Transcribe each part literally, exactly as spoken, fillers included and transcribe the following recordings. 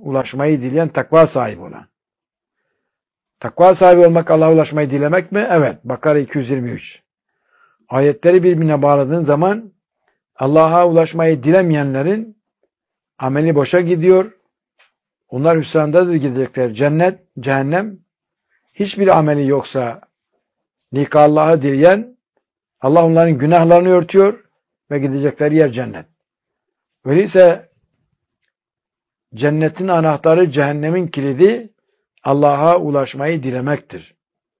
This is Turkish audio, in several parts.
ulaşmayı dileyen takva sahibi olan. Takva sahibi olmak Allah'a ulaşmayı dilemek mi? Evet. Bakara iki yüz yirmi üç. Ayetleri birbirine bağladığın zaman Allah'a ulaşmayı dilemeyenlerin ameli boşa gidiyor. Onlar hüsrandadır, gidecekler. Cennet, cehennem. Hiçbir ameli yoksa lika Allah'ı dileyen, Allah onların günahlarını örtüyor ve gidecekleri yer cennet. Öyleyse cennetin anahtarı, cehennemin kilidi Allah'a ulaşmayı dilemektir.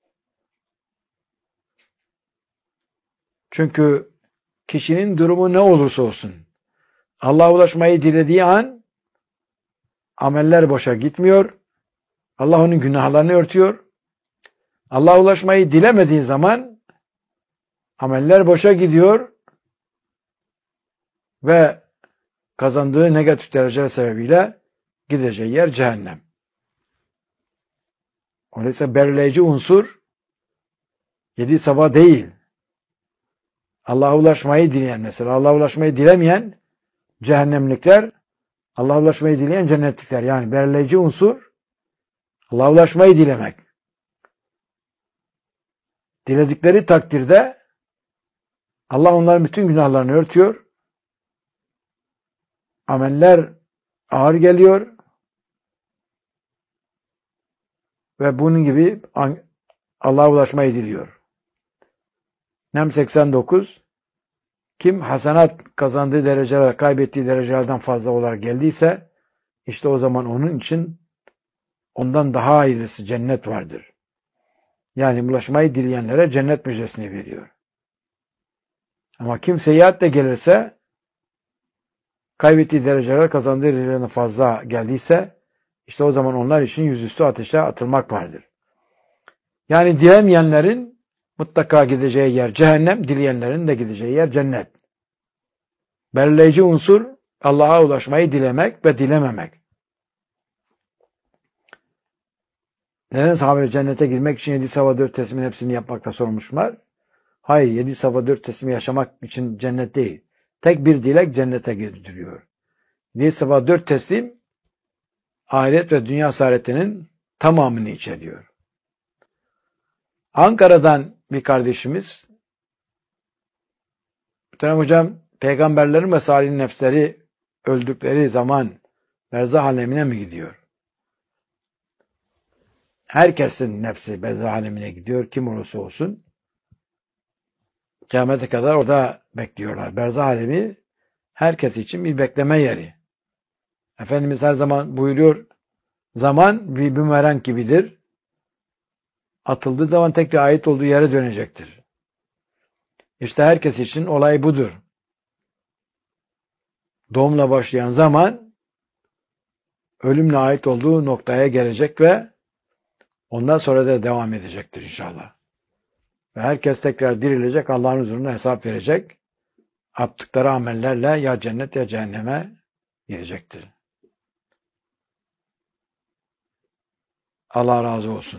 Çünkü kişinin durumu ne olursa olsun Allah'a ulaşmayı dilediği an ameller boşa gitmiyor. Allah onun günahlarını örtüyor. Allah'a ulaşmayı dilemediği zaman ameller boşa gidiyor ve kazandığı negatif dereceler sebebiyle gideceği yer cehennem. Öyleyse belirleyici unsur yedi sabah değil. Allah'a ulaşmayı dileyen mesela. Allah'a ulaşmayı dilemeyen cehennemlikler, Allah'a ulaşmayı dileyen cennetlikler. Yani belirleyici unsur Allah'a ulaşmayı dilemek. Diledikleri takdirde Allah onların bütün günahlarını örtüyor. Ameller ağır geliyor. Ve bunun gibi Allah'a ulaşmayı diliyor. Nem seksen dokuz. Kim hasenat kazandığı dereceler, kaybettiği derecelerden fazla olarak geldiyse işte o zaman onun için ondan daha hayırlısı cennet vardır. Yani ulaşmayı dileyenlere cennet müjdesini veriyor. Ama kim seyahatle gelirse kaybettiği dereceler kazandığı derecelerden fazla geldiyse işte o zaman onlar için yüzüstü ateşe atılmak vardır. Yani dilemeyenlerin mutlaka gideceği yer cehennem, dileyenlerin de gideceği yer cennet. Belirleyici unsur Allah'a ulaşmayı dilemek ve dilememek. Neden sahabeler cennete girmek için yedi sabah dört teslimin hepsini yapmakla sormuşlar? Hayır, yedi sabah dört teslimi yaşamak için cennet değil. Tek bir dilek cennete girdiriyor. yedi sabah dört teslim ahiret ve dünya saadetinin tamamını içeriyor. Ankara'dan bir kardeşimiz, Muhterem hocam, peygamberlerin ve salih nefsleri öldükleri zaman berzah alemine mi gidiyor? Herkesin nefsi berzah alemine gidiyor, kim olursa olsun. Kıyamete kadar orada bekliyorlar. Berzah alemi herkes için bir bekleme yeri. Efendimiz her zaman buyuruyor, zaman bir bumerang gibidir. Atıldığı zaman tekrar ait olduğu yere dönecektir. İşte herkes için olay budur. Doğumla başlayan zaman ölümle ait olduğu noktaya gelecek ve ondan sonra da devam edecektir inşallah. Ve herkes tekrar dirilecek, Allah'ın huzuruna hesap verecek. Yaptıkları amellerle ya cennet ya cehenneme gidecektir. Allah razı olsun.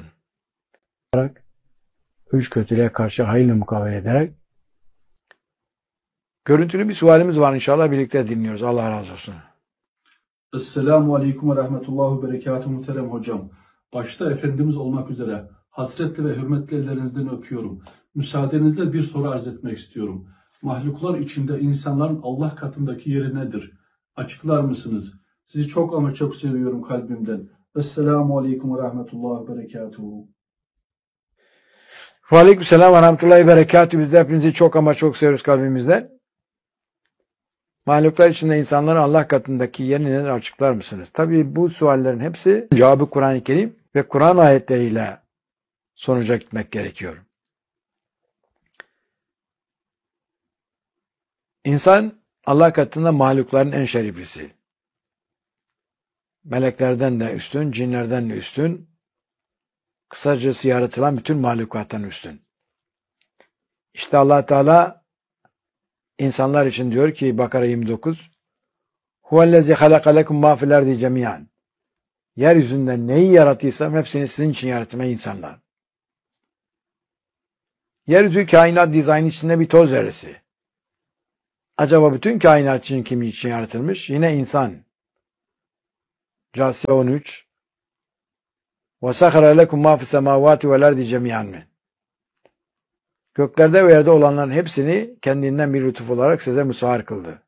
Üç kötülüğe karşı hayırla mukavele ederek görüntülü bir sualimiz var inşallah, birlikte dinliyoruz. Allah razı olsun. Esselamu Aleyküm ve Rahmetullahi ve Berekatuhu muhterem hocam. Başta Efendimiz olmak üzere hasretli ve hürmetli ellerinizden öpüyorum. Müsaadenizle bir soru arz etmek istiyorum. Mahluklar içinde insanların Allah katındaki yeri nedir? Açıklar mısınız? Sizi çok ama çok seviyorum kalbimden. Esselamu Aleyküm ve Rahmetullahi ve Berekatuhu. Ve Aleykümselam ve Rahmetullahi ve Berekatuhu. Biz de hepinizi çok ama çok seviyoruz kalbimizden. Mahluklar içinde insanların Allah katındaki yerini nedir, açıklar mısınız? Tabii bu suallerin hepsi cevabı Kur'an-ı Kerim ve Kur'an ayetleriyle sonuca gitmek gerekiyor. İnsan Allah katında mahlukların en şeriflisi. Meleklerden de üstün, cinlerden de üstün, kısacası yaratılan bütün mahlukattan üstün. İşte Allah Teala insanlar için diyor ki Bakara yirmi dokuz, Huvellezî halaka lekum mâ fil ardi cemî'an. Yeryüzünde neyi yarattıysam hepsini sizin için yarattım ey insanlar. Yeryüzü kainat dizaynı içinde bir toz zerresi. Acaba bütün kainat için kim için yaratılmış? Yine insan. Câsiye on üç. وَسَخَرَ لَكُمْ مَا فِي السَّمَاوَاتِ وَالْاَرْضِ جَمِيعًا mı? Göklerde ve yerde olanların hepsini kendinden bir lütuf olarak size müsahhar kıldı.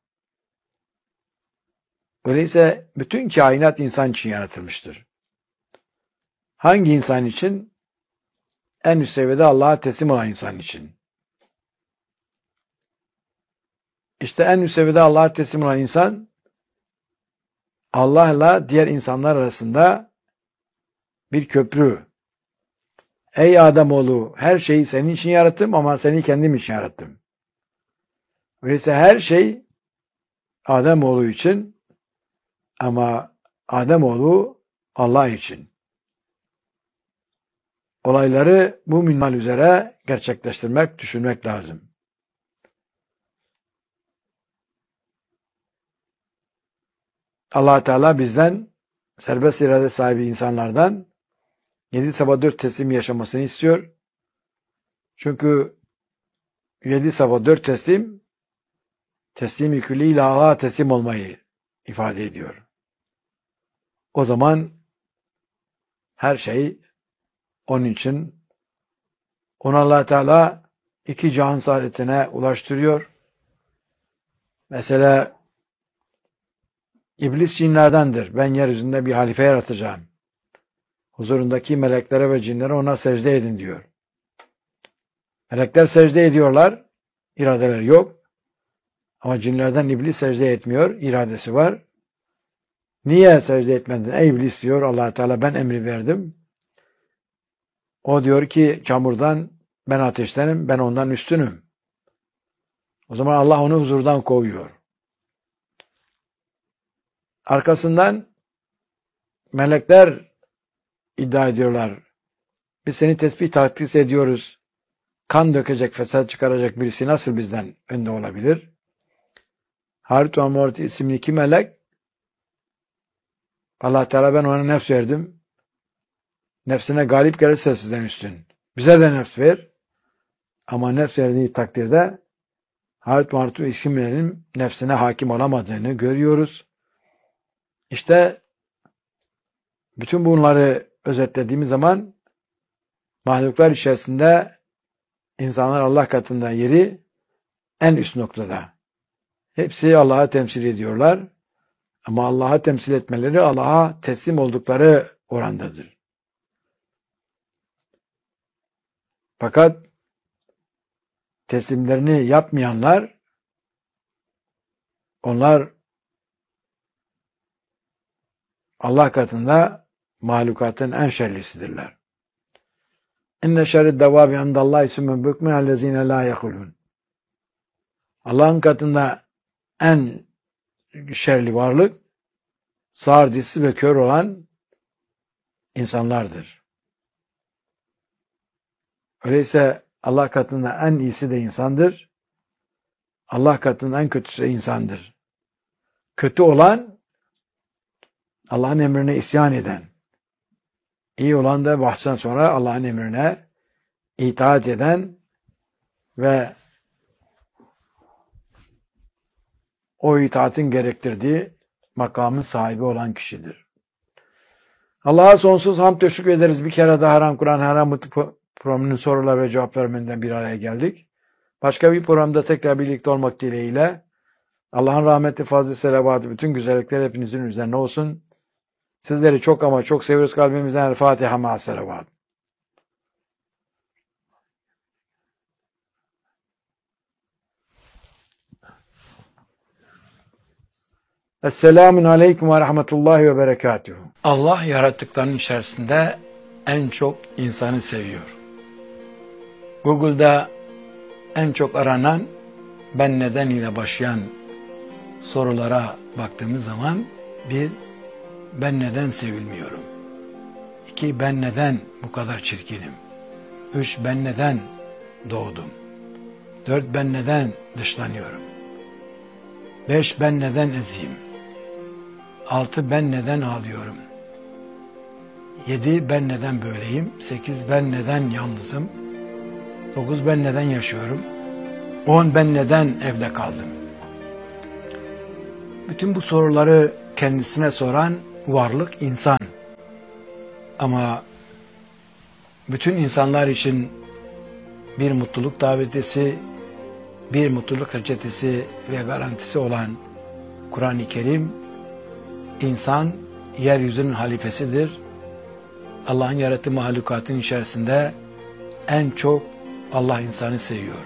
Öyleyse bütün kainat insan için yaratılmıştır. Hangi insan için? En üst seviyede Allah'a teslim olan insan için. İşte en üst seviyede Allah'a teslim olan insan, Allah'la diğer insanlar arasında bir köprü. Ey Ademoğlu, her şeyi senin için yarattım ama seni kendim için yarattım. Öyleyse her şey Ademoğlu için ama Ademoğlu Allah için. Olayları bu minval üzere gerçekleştirmek, düşünmek lazım. Allah Teala bizden, serbest irade sahibi insanlardan yedi sabah dört teslim yaşamasını istiyor. Çünkü yedi sabah dört teslim teslim-i külliyle Allah'a teslim olmayı ifade ediyor. O zaman her şey onun için, onu Allah Teala iki cihan saadetine ulaştırıyor. Mesela İblis cinlerdendir. Ben yeryüzünde bir halife yaratacağım. Huzurundaki meleklere ve cinlere ona secde edin diyor. Melekler secde ediyorlar. İradeleri yok. Ama cinlerden iblis secde etmiyor. İradesi var. Niye secde etmedin ey iblis diyor Allah Teala, ben emri verdim. O diyor ki çamurdan, ben ateştenim, ben ondan üstünüm. O zaman Allah onu huzurdan kovuyor. Arkasından melekler iddia ediyorlar. Biz seni tesbih takdis ediyoruz. Kan dökecek, fesat çıkaracak birisi nasıl bizden önde olabilir? Harut ve Marut isimli iki melek, Allah Teala ben ona nefs verdim. Nefsine galip gelirse sizden üstün. Bize de nefs ver. Ama nefs verdiği takdirde Harut ve Marut isimlerinin nefsine hakim olamadığını görüyoruz. İşte bütün bunları özetlediğimiz zaman mahluklar içerisinde insanlar Allah katında yeri en üst noktada. Hepsi Allah'a temsil ediyorlar. Ama Allah'a temsil etmeleri Allah'a teslim oldukları orandadır. Fakat teslimlerini yapmayanlar, onlar Allah katında mahlukatın en şerlisidirler. İnne şerrid devabi indallahi sümmün bükmün ellezine la yekulun. Allah'ın katında en şerli varlık sağır, dilsiz ve kör olan insanlardır. Öyleyse Allah katında en iyisi de insandır. Allah katında en kötüsü de insandır. Kötü olan Allah'ın emrine isyan eden. İyi olan da bahçeden sonra Allah'ın emrine itaat eden ve o itaatin gerektirdiği makamın sahibi olan kişidir. Allah'a sonsuz hamd ve şükür ederiz. Bir kere daha Haram Kur'an Haram Mutlu programının sorular ve cevaplarından bir araya geldik. Başka bir programda tekrar birlikte olmak dileğiyle Allah'ın rahmeti, fazlı, selavatı, bütün güzellikler hepinizin üzerine olsun. Sizleri çok ama çok seviyoruz kalbimizden. El Fatiha ma'as selavat. Esselamun aleyküm ve rahmetullahi ve berekatuhu. Allah yarattıklarının içerisinde en çok insanı seviyor. Google'da en çok aranan ben neden ile başlayan sorulara baktığımız zaman bir, ben neden sevilmiyorum? İki, ben neden bu kadar çirkinim? Üç, ben neden doğdum? Dört, ben neden dışlanıyorum? Beş, ben neden eziyim? Altı, ben neden ağlıyorum? Yedi, ben neden böyleyim? Sekiz, ben neden yalnızım? Dokuz, ben neden yaşıyorum? On, ben neden evde kaldım? Bütün bu soruları kendisine soran varlık insan. Ama bütün insanlar için bir mutluluk davetisi, bir mutluluk reçetesi ve garantisi olan Kur'an-ı Kerim, insan yeryüzünün halifesidir. Allah'ın yarattığı mahlukatın içerisinde en çok Allah insanı seviyor.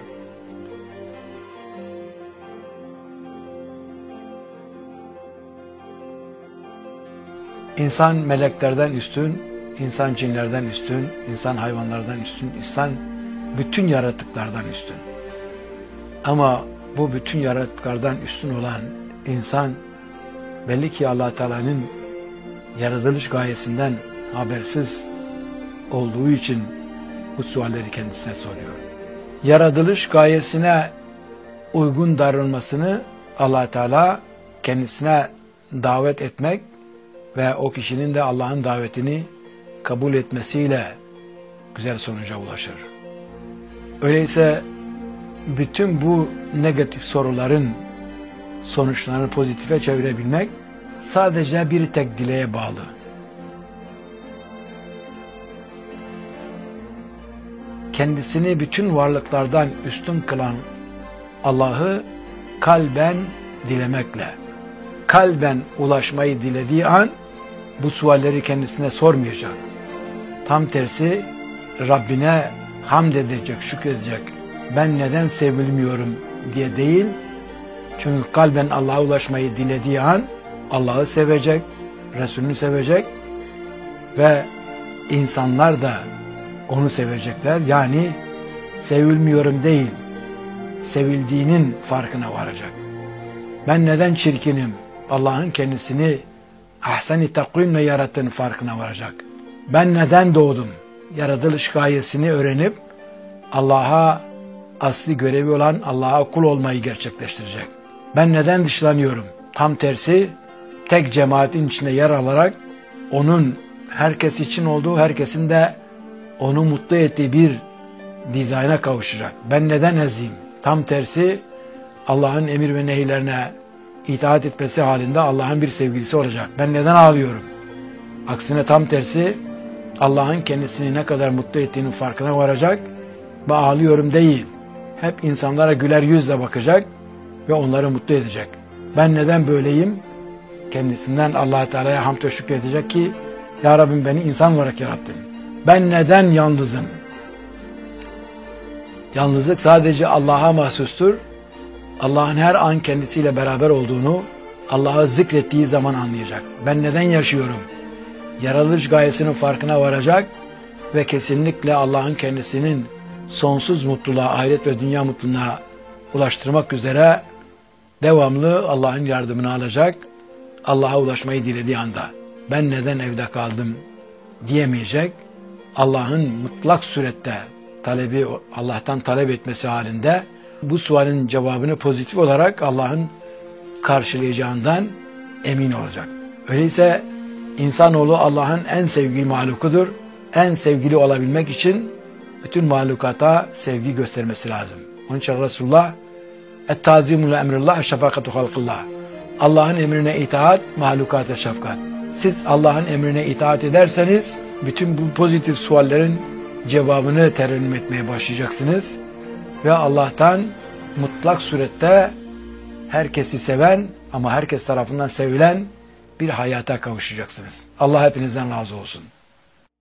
İnsan meleklerden üstün, insan cinlerden üstün, insan hayvanlardan üstün, insan bütün yaratıklardan üstün. Ama bu bütün yaratıklardan üstün olan insan belli ki Allah Teala'nın yaratılış gayesinden habersiz olduğu için bu sualleri kendisine soruyor. Yaratılış gayesine uygun davranmasını Allah Teala kendisine davet etmek ve o kişinin de Allah'ın davetini kabul etmesiyle güzel sonuca ulaşır. Öyleyse bütün bu negatif soruların sonuçlarını pozitife çevirebilmek sadece bir tek dileğe bağlı. Kendisini bütün varlıklardan üstün kılan Allah'ı kalben dilemekle, kalben ulaşmayı dilediği an bu sualleri kendisine sormayacak. Tam tersi Rabbine hamd edecek, şükredecek. Ben neden sevilmiyorum diye değil. Çünkü kalben Allah'a ulaşmayı dilediği an Allah'ı sevecek, Resulünü sevecek ve insanlar da onu sevecekler. Yani sevilmiyorum değil, sevildiğinin farkına varacak. Ben neden çirkinim? Allah'ın kendisini ahsen-i takvimle yarattığının farkına varacak. Ben neden doğdum? Yaratılış gayesini öğrenip Allah'a asli görevi olan Allah'a kul olmayı gerçekleştirecek. Ben neden dışlanıyorum? Tam tersi tek cemaatin içinde yer alarak onun herkes için olduğu, herkesin de onu mutlu ettiği bir dizayna kavuşacak. Ben neden eziyim? Tam tersi Allah'ın emir ve nehirlerine itaat etmesi halinde Allah'ın bir sevgilisi olacak. Ben neden ağlıyorum? Aksine tam tersi Allah'ın kendisini ne kadar mutlu ettiğinin farkına varacak ve ağlıyorum değil. Hep insanlara güler yüzle bakacak ve onları mutlu edecek. Ben neden böyleyim? Kendisinden Allah Teala'ya hamd ve şükredecek ki Ya Rabbim beni insan olarak yarattın. Ben neden yalnızım? Yalnızlık sadece Allah'a mahsustur. Allah'ın her an kendisiyle beraber olduğunu Allah'ı zikrettiği zaman anlayacak. Ben neden yaşıyorum? Yaratılış gayesinin farkına varacak ve kesinlikle Allah'ın kendisinin sonsuz mutluluğa, ahiret ve dünya mutluluğuna ulaştırmak üzere devamlı Allah'ın yardımını alacak. Allah'a ulaşmayı dilediği anda ben neden evde kaldım diyemeyecek. Allah'ın mutlak surette talebi, Allah'tan talep etmesi halinde bu sualin cevabını pozitif olarak Allah'ın karşılayacağından emin olacak. Öyleyse insanoğlu Allah'ın en sevgili mahlukudur. En sevgili olabilmek için bütün mahlukata sevgi göstermesi lazım. Onun için Resulullah et-tazimu li emrillah şefakatu halqillah. Allah'ın emrine itaat, mahlukata şefkat. Siz Allah'ın emrine itaat ederseniz bütün bu pozitif suallerin cevabını terennüm etmeye başlayacaksınız ve Allah'tan mutlak surette herkesi seven ama herkes tarafından sevilen bir hayata kavuşacaksınız. Allah hepinizden razı olsun.